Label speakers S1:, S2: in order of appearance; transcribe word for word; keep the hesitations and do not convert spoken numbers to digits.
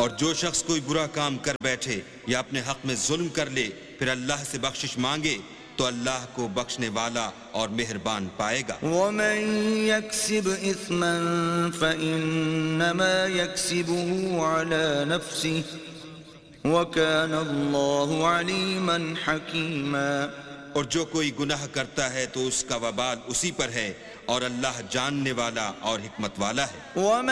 S1: और जो शख्स कोई बुरा काम कर बैठे या अपने हक में जुल्म कर ले फिर अल्लाह से बख्शिश मांगे तो अल्लाह को बख्शने वाला और मेहरबान पाएगा।
S2: वमन यक्सिब इस्मन फइन्नमा यक्सिबुहु अला नफ्सिहि वकाना अल्लाहु अलीमन हकीमा।
S1: और जो कोई गुनाह करता है तो उसका वबाल उसी पर है और अल्लाह जानने वाला और हिकमत वाला है।